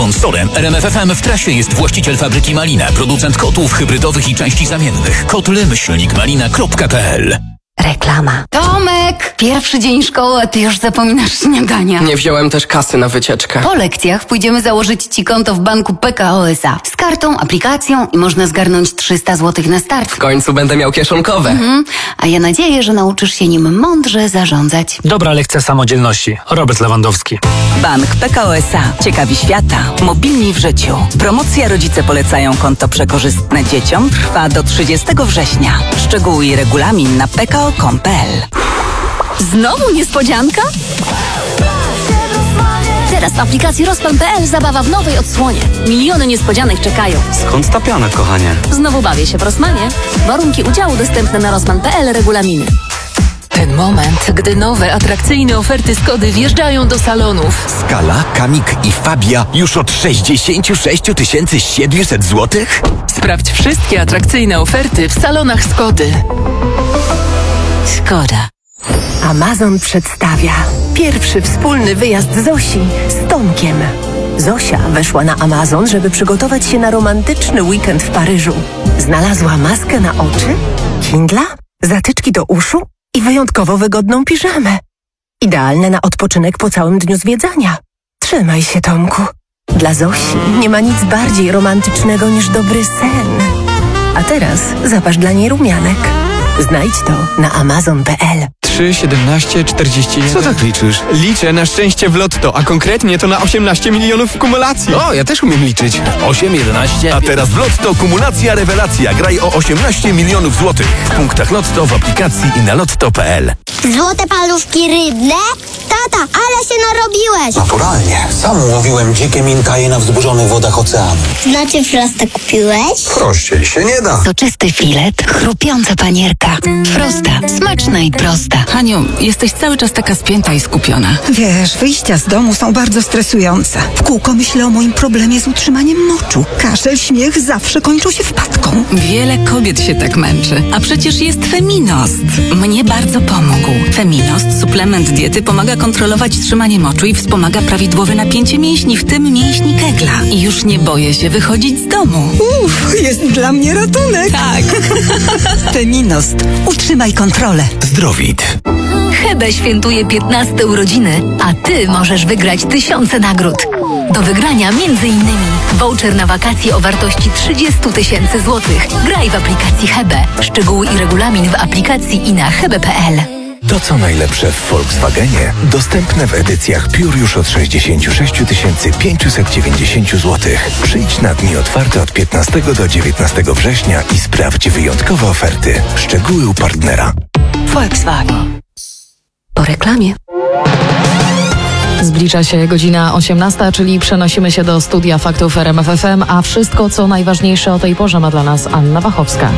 Sponsorem RMF FM w trasie jest właściciel fabryki Malina, producent kotłów hybrydowych i części zamiennych. kotlymyślnikmalina.pl. Reklama. Tomek! Pierwszy dzień szkoły, a ty już zapominasz śniadania. Nie wziąłem też kasy na wycieczkę. Po lekcjach pójdziemy założyć ci konto w banku PKO SA. Z kartą, aplikacją i można zgarnąć 300 zł na start. W końcu będę miał kieszonkowe. A ja nadzieję, że nauczysz się nim mądrze zarządzać. Dobra lekcja samodzielności. Robert Lewandowski. Bank PKO SA. Ciekawi świata. Mobilni w życiu. Promocja Rodzice polecają konto przekorzystne dzieciom trwa do 30 września. Szczegóły i regulamin na pko.com.pl. Znowu niespodzianka? Teraz w aplikacji Rozplan.pl zabawa w nowej odsłonie. Miliony niespodzianek czekają. Skąd ta piana, kochanie? Znowu bawię się w Rossmanie. Warunki udziału dostępne na Rozplan.pl, regulaminy. Ten moment, gdy nowe, atrakcyjne oferty Skody wjeżdżają do salonów. Skala, Kamik i Fabia już od 66 700 zł? Sprawdź wszystkie atrakcyjne oferty w salonach Skody. Szkoda. Amazon przedstawia pierwszy wspólny wyjazd Zosi z Tomkiem. Zosia weszła na Amazon, żeby przygotować się na romantyczny weekend w Paryżu. Znalazła maskę na oczy, Kindla, zatyczki do uszu i wyjątkowo wygodną piżamę. Idealne na odpoczynek po całym dniu zwiedzania. Trzymaj się, Tomku. Dla Zosi nie ma nic bardziej romantycznego niż dobry sen. A teraz zapasz dla niej rumianek. Znajdź to na amazon.pl. 3, 17, 41. Co tak liczysz? Liczę na szczęście w lotto, a konkretnie to na 18 milionów w kumulacji. O, ja też umiem liczyć. 8, 11. A teraz w Lotto kumulacja rewelacja. Graj o 18 milionów złotych. W punktach Lotto, w aplikacji i na lotto.pl. Złote paluszki rybne? Tata, ale się narobiłeś! Naturalnie. Sam łowiłem dzikie minkaje na wzburzonych wodach oceanu. Znaczy Frosta kupiłeś? Prościej się nie da. Soczysty filet, chrupiąca panierka. Frosta, smaczna i prosta. Haniu, jesteś cały czas taka spięta i skupiona. Wiesz, wyjścia z domu są bardzo stresujące. W kółko myślę o moim problemie z utrzymaniem moczu. Kaszel, śmiech zawsze kończą się wpadką. Wiele kobiet się tak męczy. A przecież jest Feminost. Mnie bardzo pomógł. Feminost, suplement diety, pomaga kontrolować trzymanie moczu i wspomaga prawidłowe napięcie mięśni, w tym mięśni kegla. I już nie boję się wychodzić z domu. Jest dla mnie ratunek. Tak. Feminost. Utrzymaj kontrolę. Zdrowit. Hebe świętuje 15 urodziny, a ty możesz wygrać tysiące nagród. Do wygrania m.in. voucher na wakacje o wartości 30 000 złotych. Graj w aplikacji Hebe. Szczegóły i regulamin w aplikacji i na hebe.pl. To co najlepsze w Volkswagenie dostępne w edycjach Pure już od 66 590 zł. Przyjdź na dni otwarte od 15 do 19 września i sprawdź wyjątkowe oferty. Szczegóły u partnera. Volkswagen. Po reklamie. Zbliża się godzina 18, czyli przenosimy się do studia Faktów RMF FM, a wszystko co najważniejsze o tej porze ma dla nas Anna Wachowska.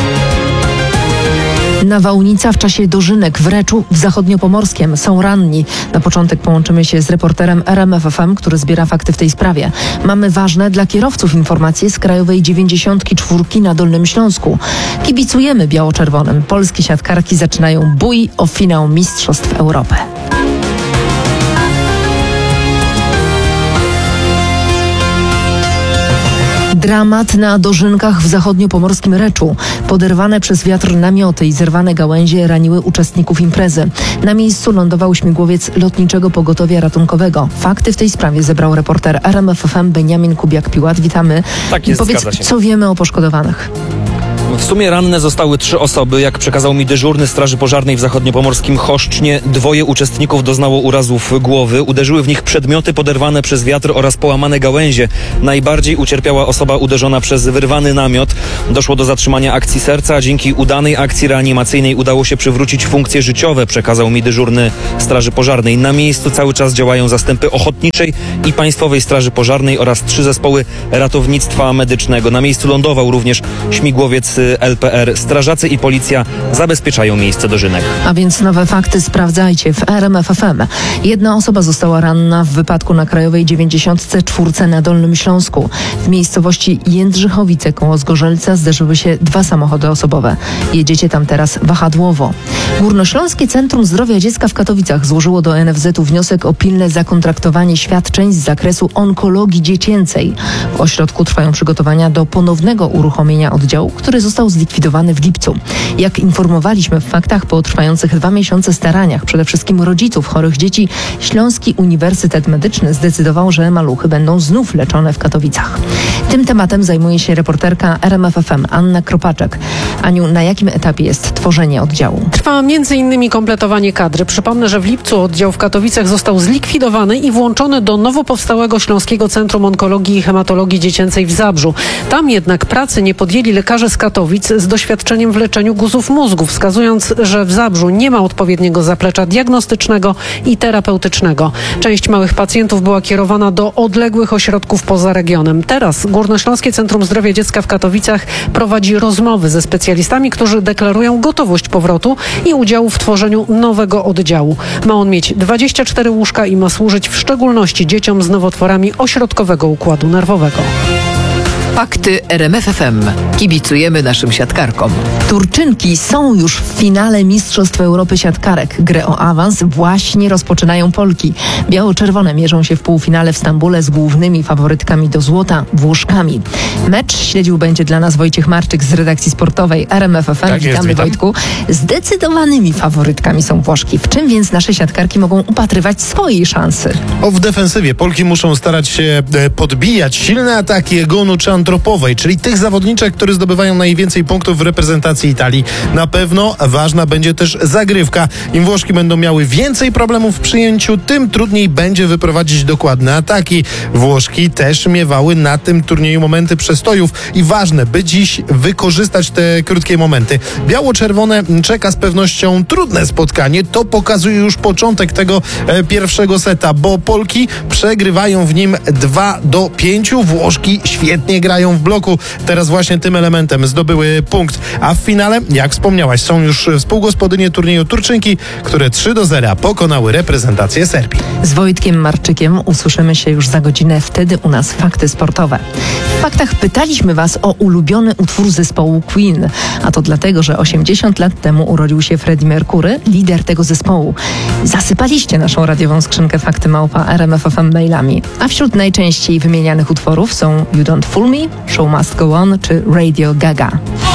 Nawałnica w czasie dożynek w Reczu w Zachodniopomorskiem. Są ranni. Na początek połączymy się z reporterem RMF FM, który zbiera fakty w tej sprawie. Mamy ważne dla kierowców informacje z Krajowej 94 na Dolnym Śląsku. Kibicujemy biało-czerwonym. Polskie siatkarki zaczynają bój o finał Mistrzostw Europy. Dramat na dożynkach w zachodniopomorskim Reczu. Poderwane przez wiatr namioty i zerwane gałęzie raniły uczestników imprezy. Na miejscu lądował śmigłowiec Lotniczego Pogotowia Ratunkowego. Fakty w tej sprawie zebrał reporter RMF FM Beniamin Kubiak-Piłat. Witamy. Tak jest, Powiedz, zgadza się. co wiemy o poszkodowanych? W sumie ranne zostały 3 osoby. Jak przekazał mi dyżurny Straży Pożarnej w zachodniopomorskim Choszcznie, 2 uczestników doznało urazów głowy. Uderzyły w nich przedmioty poderwane przez wiatr oraz połamane gałęzie. Najbardziej ucierpiała osoba uderzona przez wyrwany namiot. Doszło do zatrzymania akcji serca, a dzięki udanej akcji reanimacyjnej udało się przywrócić funkcje życiowe, przekazał mi dyżurny Straży Pożarnej. Na miejscu cały czas działają zastępy Ochotniczej i Państwowej Straży Pożarnej oraz 3 zespoły ratownictwa medycznego. Na miejscu lądował również śmigłowiec ratownicy LPR, strażacy i policja zabezpieczają miejsce dożynek. A więc nowe fakty sprawdzajcie w RMF FM. Jedna osoba została ranna w wypadku na Krajowej 94 na Dolnym Śląsku. W miejscowości Jędrzychowice koło Zgorzelca zderzyły się 2 samochody osobowe. Jedziecie tam teraz wahadłowo. Górnośląskie Centrum Zdrowia Dziecka w Katowicach złożyło do NFZ-u wniosek o pilne zakontraktowanie świadczeń z zakresu onkologii dziecięcej. W ośrodku trwają przygotowania do ponownego uruchomienia oddziału, który został zlikwidowany w lipcu. Jak informowaliśmy w faktach, po trwających 2 miesiące staraniach, przede wszystkim rodziców chorych dzieci, Śląski Uniwersytet Medyczny zdecydował, że maluchy będą znów leczone w Katowicach. Tym tematem zajmuje się reporterka RMF FM Anna Kropaczek. Aniu, na jakim etapie jest tworzenie oddziału? Trwa m.in. kompletowanie kadry. Przypomnę, że w lipcu oddział w Katowicach został zlikwidowany i włączony do nowo powstałego Śląskiego Centrum Onkologii i Hematologii Dziecięcej w Zabrzu. Tam jednak pracy nie podjęli lekarze z Katowic z doświadczeniem w leczeniu guzów mózgu, wskazując, że w Zabrzu nie ma odpowiedniego zaplecza diagnostycznego i terapeutycznego. Część małych pacjentów była kierowana do odległych ośrodków poza regionem. Teraz Górnośląskie Centrum Zdrowia Dziecka w Katowicach prowadzi rozmowy ze specjalistami, którzy deklarują gotowość powrotu i udziału w tworzeniu nowego oddziału. Ma on mieć 24 łóżka i ma służyć w szczególności dzieciom z nowotworami ośrodkowego układu nerwowego. Fakty RMF FM. Kibicujemy naszym siatkarkom. Turczynki są już w finale Mistrzostw Europy Siatkarek. Grę o awans właśnie rozpoczynają Polki. Biało-czerwone mierzą się w półfinale w Stambule z głównymi faworytkami do złota, Włoszkami. Mecz śledził będzie dla nas Wojciech Marczyk z redakcji sportowej RMF FM. Tak jest, Witamy, Wojtku. Zdecydowanymi faworytkami są Włoszki. W czym więc nasze siatkarki mogą upatrywać swojej szansy? W defensywie Polki muszą starać się podbijać silne ataki Egonu czy Antropowej, czyli tych zawodniczek, które zdobywają najwięcej punktów w reprezentacji Italii. Na pewno ważna będzie też zagrywka. Im Włoszki będą miały więcej problemów w przyjęciu, tym trudniej będzie wyprowadzić dokładne ataki. Włoszki też miewały na tym turnieju momenty przestojów i ważne, by dziś wykorzystać te krótkie momenty. Biało-czerwone czeka z pewnością trudne spotkanie. To pokazuje już początek tego pierwszego seta, bo Polki przegrywają w nim 2-5. Włoszki świetnie grają w bloku. Teraz właśnie tym elementem zdobyły punkt. A w finale, jak wspomniałaś, są już współgospodynie turnieju Turczynki, które 3-0 pokonały reprezentację Serbii. Z Wojtkiem Marczykiem usłyszymy się już za godzinę. Wtedy u nas fakty sportowe. W faktach pytaliśmy was o ulubiony utwór zespołu Queen. A to dlatego, że 80 lat temu urodził się Freddie Mercury, lider tego zespołu. Zasypaliście naszą radiową skrzynkę fakty@rmf.fm mailami. A wśród najczęściej wymienianych utworów są You Don't Fool Me, Show Must Go On czy Radio Gaga.